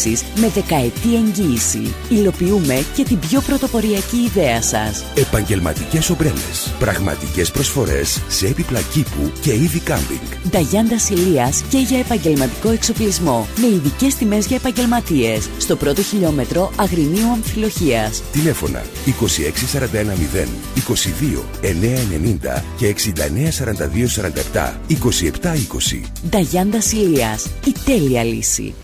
επισκέψεις με δεκαετή εγγύηση. Υλοποιούμε και την πιο πρωτοποριακή ιδέα σας. Επαγγελματικές ομπρέλες. Πραγματικές προσφορές σε έπιπλα κήπου και είδη κάμπινγκ. Νταγιάντας Ηλίας και για επαγγελματικό εξοπλισμό. Με ειδικές τιμές για επαγγελματίες. Στο πρώτο χιλιόμετρο Αγρινίου Αμφιλοχίας. Τηλέφωνα 26410 22 990 και 694247 2720. Νταγιάντας Ηλίας. Η τέλεια λύση.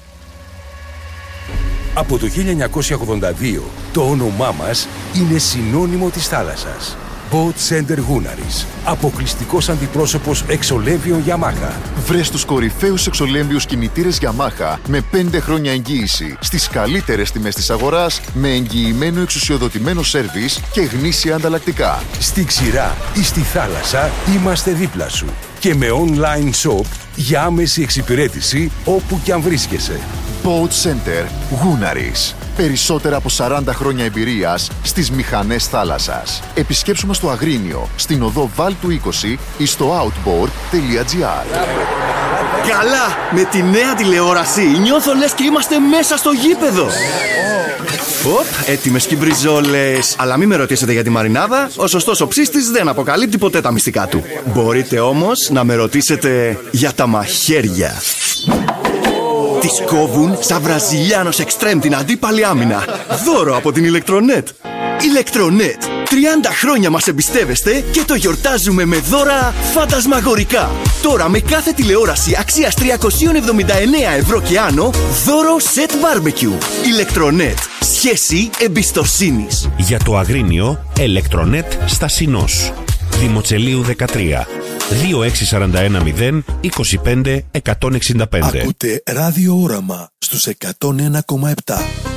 Από το 1982 το όνομά μας είναι συνώνυμο της θάλασσας. Boat Center Gunaris. Αποκλειστικός αντιπρόσωπος εξολέμβιων Yamaha. Βρες τους κορυφαίους εξολέμβιους κινητήρες Yamaha με 5 χρόνια εγγύηση στις καλύτερες τιμές της αγοράς, με εγγυημένο εξουσιοδοτημένο σέρβις και γνήσια ανταλλακτικά. Στη ξηρά ή στη θάλασσα είμαστε δίπλα σου. Και με online shop για άμεση εξυπηρέτηση όπου κι αν βρίσκεσαι. Boat Center Gunaris. Περισσότερα από 40 χρόνια εμπειρίας στις μηχανές θάλασσας. Επισκέψου μας στο Αγρίνιο, στην οδό Βάλτου 20 ή στο outboard.gr. Καλά! Με τη νέα τηλεόραση νιώθω λες και είμαστε μέσα στο γήπεδο. Οπ, έτοιμες και μπριζόλες. Αλλά μην με ρωτήσετε για τη μαρινάδα. Ο σωστός οψίστης δεν αποκαλύπτει ποτέ τα μυστικά του. Μπορείτε όμως να με ρωτήσετε για τα μαχαίρια. Τις κόβουν σαν Βραζιλιάνος εξτρέμ την αντίπαλη άμυνα. Δώρο από την Ηλεκτρονέτ. Ηλεκτρονέτ. 30 χρόνια μας εμπιστεύεστε και το γιορτάζουμε με δώρα φαντασμαγορικά. Τώρα με κάθε τηλεόραση αξίας 379 ευρώ και άνω, δώρο set barbecue. Ηλεκτρονέτ. Σχέση εμπιστοσύνης. Για το Αγρίνιο, Ηλεκτρονέτ Στασινός. Δημοτσελείου 13. 2641 25 165. Ακούτε Ράδιο Όραμα στους 101,7.